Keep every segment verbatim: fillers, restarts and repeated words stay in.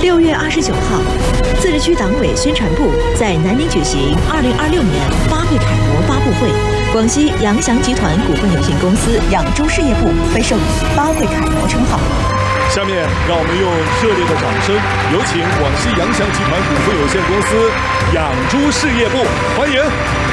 六月二十九号，自治区党委宣传部在南宁举行二零二六年花卉楷模发布会。广西扬翔集团股份有限公司养猪事业部被授予花卉楷模称号。 下面让我们用热烈的掌声，有请广西扬翔集团股份有限公司养猪事业部，欢迎。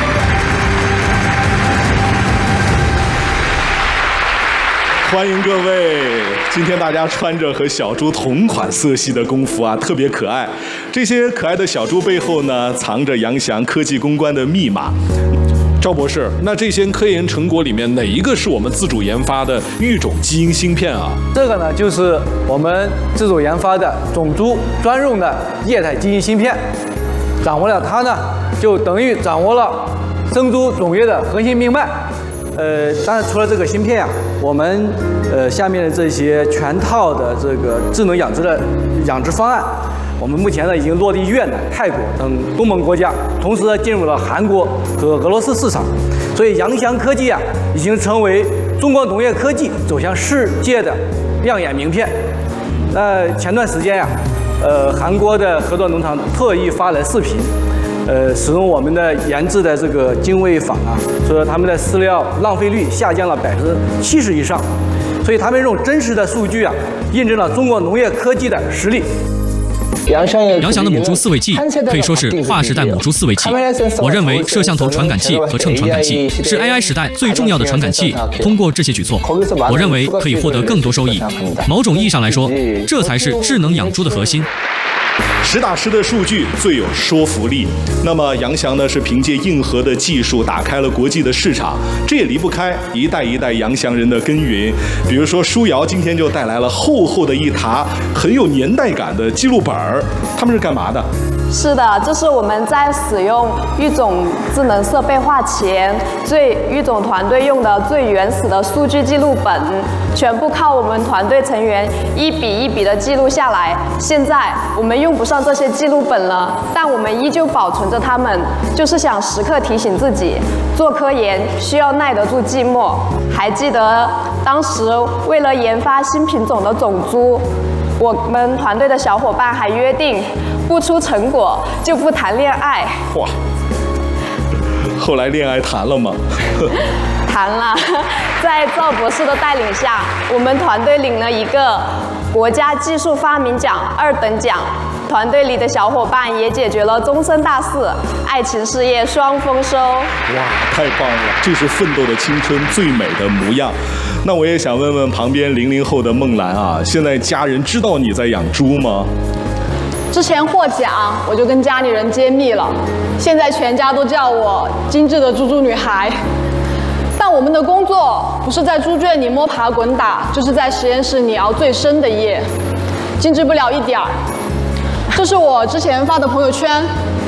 欢迎各位！今天大家穿着和小猪同款色系的工服啊，特别可爱。这些可爱的小猪背后呢，藏着扬翔科技攻关的密码。赵博士，那这些科研成果里面哪一个是我们自主研发的育种基因芯片啊？ 这个呢，就是我们自主研发的种猪专用的液态基因芯片。掌握了它呢，就等于掌握了生猪种业的核心命脉。 呃，当然除了这个芯片啊，我们呃下面的这些全套的这个智能养殖的养殖方案，我们目前呢已经落地越南、泰国等东盟国家，同时呢进入了韩国和俄罗斯市场。所以扬翔科技啊，已经成为中国农业科技走向世界的亮眼名片。那前段时间呀、啊，呃，韩国的合作农场特意发来视频。 呃，使用我们的研制的这个精卫坊啊，说他们的饲料浪费率下降了百分之七十以上，所以他们这种真实的数据啊，印证了中国农业科技的实力。 扬翔的母猪饲喂器可以说是划时代母猪饲喂器。我认为摄像头传感器和秤传感器是 A I 时代最重要的传感器。通过这些举措，我认为可以获得更多收益。某种意义上来说，这才是智能养猪的核心。 实打实的数据最有说服力。那么扬翔呢是凭借硬核的技术打开了国际的市场，这也离不开一代一代扬翔人的耕耘。比如说舒瑶今天就带来了厚厚的一沓很有年代感的记录本儿，他们是干嘛的？ 是的，这是我们在使用育种智能设备化前，最育种团队用的最原始的数据记录本，全部靠我们团队成员一笔一笔的记录下来。现在我们用不上这些记录本了，但我们依旧保存着它们，就是想时刻提醒自己，做科研需要耐得住寂寞。还记得当时为了研发新品种的种猪，我们团队的小伙伴还约定。 不出成果就不谈恋爱。 哇！后来恋爱谈了吗？ 谈了，在赵博士的带领下，我们团队领了一个国家技术发明奖二等奖。团队里的小伙伴也解决了终身大事，爱情事业双丰收。 哇，太棒了！这是奋斗的青春最美的模样。那我也想问问旁边零零后的梦兰啊，现在家人知道你在养猪吗？ 之前获奖，我就跟家里人揭秘了，现在全家都叫我精致的猪猪女孩。但我们的工作不是在猪圈里摸爬滚打，就是在实验室里熬最深的夜，精致不了一点儿。这是我之前发的朋友圈。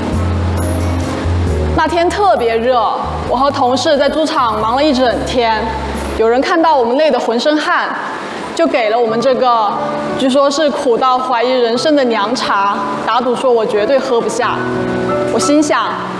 那天特别热，我和同事在猪场忙了一整天，有人看到我们累得浑身汗。 就给了我们这个，据说是苦到怀疑人生的凉茶，打赌说我绝对喝不下。我心想，